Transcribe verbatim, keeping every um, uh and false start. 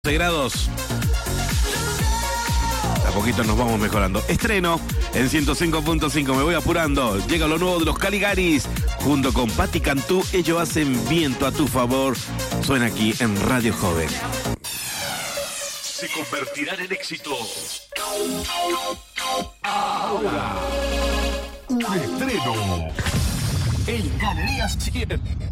grados. A poquito nos vamos mejorando. Estreno en ciento cinco punto cinco. Me voy apurando. Llega lo nuevo de los Caligaris. Junto con Patti Cantú, ellos hacen viento a tu favor. Suena aquí en Radio Joven. Se convertirán en éxito. Ahora, un estreno en Galerías siete.